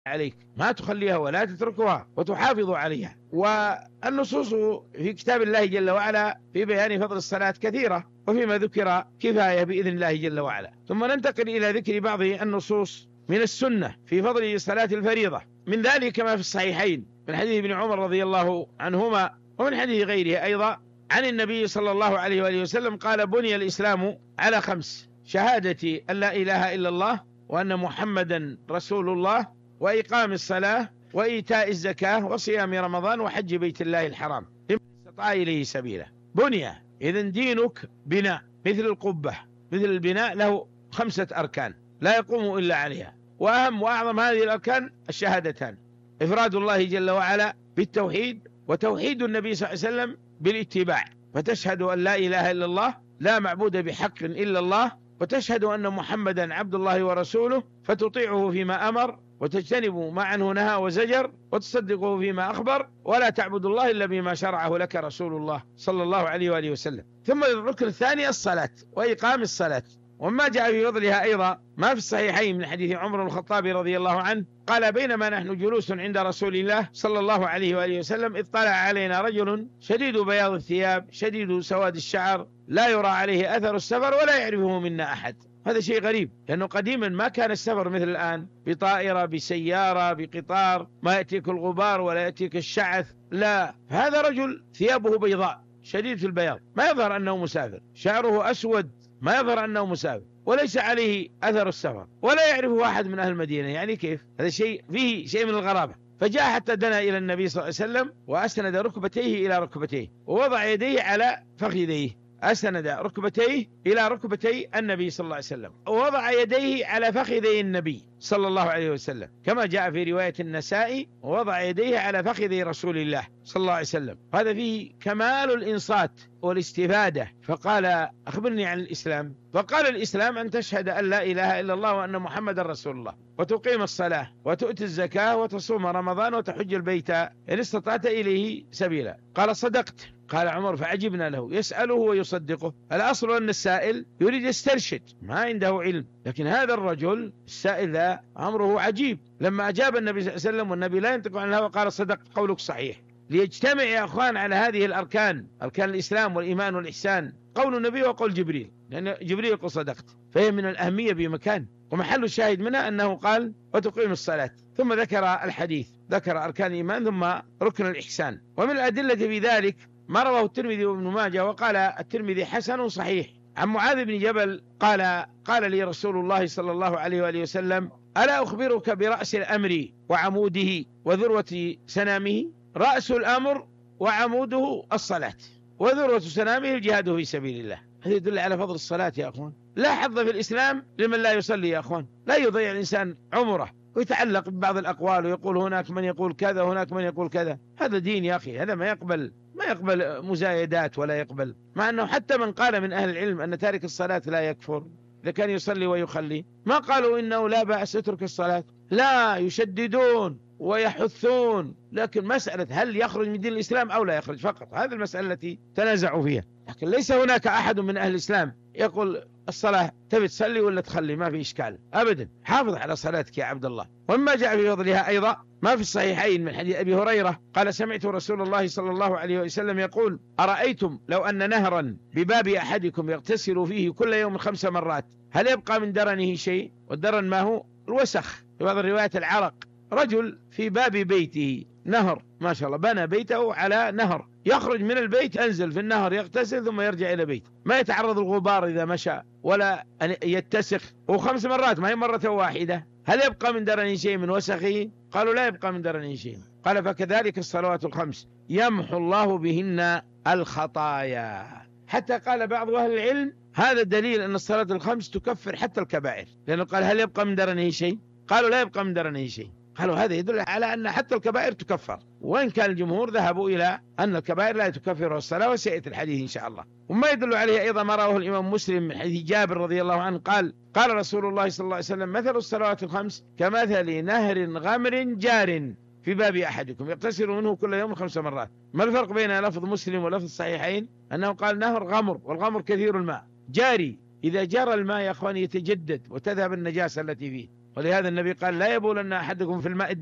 عليك، ما تخليها ولا تتركها وتحافظ عليها. والنصوص في كتاب الله جل وعلا في بيان فضل الصلاة كثيرة، وفيما ذكر كفاية بإذن الله جل وعلا. ثم ننتقل إلى ذكر بعض النصوص من السنة في فضل صلاة الفريضة. من ذلك ما في الصحيحين من حديث ابن عمر رضي الله عنهما، ومن حديث غيره أيضا عن النبي صلى الله عليه وآله وسلم قال: بني الإسلام على 5: شهادة أن لا إله إلا الله وأن محمدا رسول الله، وإقام الصلاة، وإيتاء الزكاة، وصيام رمضان، وحج بيت الله الحرام لمن استطاع إليه سبيلا. بني، إذن دينك بناء مثل القبة، مثل البناء له 5 أركان لا يقوم إلا عليها، وأهم وأعظم هذه الأركان الشهادتان: إفراد الله جل وعلا بالتوحيد، وتوحيد النبي صلى الله عليه وسلم بالاتباع، فتشهد أن لا إله إلا الله لا معبود بحق إلا الله، وتشهد أن محمدا عبد الله ورسوله، فتطيعه فيما أمر وتجتنب ما عنه نهى وزجر، وتصدقه فيما أخبر، ولا تعبد الله إلا بما شرعه لك رسول الله صلى الله عليه وآله وسلم. ثم الركن الثاني الصلاة وإقام الصلاة. وما جاء في فضلها أيضا ما في الصحيحين من حديث عمر بن الخطاب رضي الله عنه قال: بينما نحن جلوس عند رسول الله صلى الله عليه وآله وسلم إذ طلع علينا رجل شديد بياض الثياب شديد سواد الشعر لا يرى عليه أثر السفر ولا يعرفه منا أحد. هذا شيء غريب، لأنه قديما ما كان السفر مثل الآن بطائرة بسيارة بقطار، ما يأتيك الغبار ولا يأتيك الشعث، لا، هذا رجل ثيابه بيضاء شديد البياض ما يظهر أنه مسافر، شعره أسود ما يظهر أنه مسافر، وليس عليه أثر السفر، ولا يعرفه أحد من أهل المدينة. يعني كيف؟ هذا شيء فيه شيء من الغرابة. فجاء حتى دنا إلى النبي صلى الله عليه وسلم وأسند ركبتيه إلى ركبتيه، ووضع يديه على فخذيه، أسند ركبتيه إلى ركبتي النبي صلى الله عليه وسلم، ووضع يديه على فخذي النبي صلى الله عليه وسلم، كما جاء في رواية النسائي: ووضع يديه على فخذي رسول الله صلى الله عليه وسلم. هذا فيه كمال الإنصات والاستفادة. فقال: أخبرني عن الإسلام. فقال: الإسلام أن تشهد أن لا إله إلا الله وأن محمد رسول الله، وتقيم الصلاة، وتؤتي الزكاة، وتصوم رمضان، وتحج البيت إن استطعت إليه سبيلا. قال: صدقت. قال عمر فعجبنا له، يسأله ويصدقه. الأصل أن السائل يريد يسترشد، ما عنده علم، لكن هذا الرجل السائل ذا أمره عجيب. لما أجاب النبي صلى الله عليه وسلم والنبي لا ينطق عن الهوى قال: صدقت، قولك صحيح. ليجتمع يا أخوان على هذه الأركان، أركان الإسلام والإيمان والإحسان، قول النبي وقول جبريل، لأن جبريل يقول صدقت، فهي من الأهمية بمكان. ومحل الشاهد منها أنه قال: وتقيم الصلاة، ثم ذكر الحديث، ذكر أركان الإيمان ثم ركن الإحسان. ومن الأدلة في ذلك ما رواه الترمذي وابن ماجه، وقال الترمذي حسن صحيح، عن معاذ بن جبل قال لي رسول الله صلى الله عليه وآله وسلم: ألا أخبرك برأس الأمر وعموده وذروة سنامه؟ رأس الأمر وعموده الصلاة، وذروة سنامه الجهاد في سبيل الله. هذا يدل على فضل الصلاة يا أخوان. لا حظ في الإسلام لمن لا يصلي يا أخوان. لا يضيع الإنسان عمره ويتعلق ببعض الأقوال ويقول هناك من يقول كذا وهناك من يقول كذا. هذا دين يا أخي، هذا ما يقبل مزايدات ولا يقبل. مع أنه حتى من قال من أهل العلم أن تارك الصلاة لا يكفر إذا كان يصلي ويخلي، ما قالوا إنه لا بأس اترك الصلاة، لا، يشددون ويحثون، لكن مسألة هل يخرج من دين الإسلام أو لا يخرج فقط، هذه المسألة التي تنازعوا فيها. لكن ليس هناك أحد من أهل الإسلام يقول الصلاة تبي تصلي ولا تخلي ما في إشكال أبدا، حافظ على صلاتك يا عبد الله. وما جاء في فضلها أيضا ما في الصحيحين من حديث أبي هريرة قال: سمعت رسول الله صلى الله عليه وسلم يقول: أرأيتم لو أن نهرا بباب أحدكم يغتسل فيه كل يوم 5 مرات هل يبقى من درنه شيء؟ والدرن ما هو؟ الوسخ، في بعض الروايات العرق. رجل في باب بيته نهر، ما شاء الله بنى بيته على نهر، يخرج من البيت ينزل في النهر يغتسل ثم يرجع إلى بيته، ما يتعرض الغبار إذا مشى ولا يتسخ، و5 مرات ما هي مرة واحدة، هل يبقى من درنه شيء من وسخه؟ قالوا لا يبقى من درنه شيء. قال: فكذلك الصلوات ال5 يمحو الله بهن الخطايا. حتى قال بعض أهل العلم هذا دليل أن الصلاة ال5 تكفر حتى الكبائر، لأنه قال: هل يبقى من درنه شيء؟ قالوا لا يبقى من درنه شيء. قالوا هذا يدل على أن حتى الكبائر تكفر، وإن كان الجمهور ذهبوا إلى أن الكبائر لا تكفر الصلاة، وسيأتي الحديث إن شاء الله. وما يدل عليه أيضا ما رواه الإمام مسلم من حديث جابر رضي الله عنه قال رسول الله صلى الله عليه وسلم: مثل الصلوات ال5 كمثل نهر غمر جار في باب أحدكم يغتسل منه كل يوم 5 مرات. ما الفرق بين لفظ مسلم ولفظ الصحيحين؟ أنه قال نهر غمر، والغمر كثير الماء، جاري، إذا جرى الماء يا أخواني يتجدد وتذهب النجاسة التي فيه، ولهذا النبي قال لا يبولن أحدكم في الماء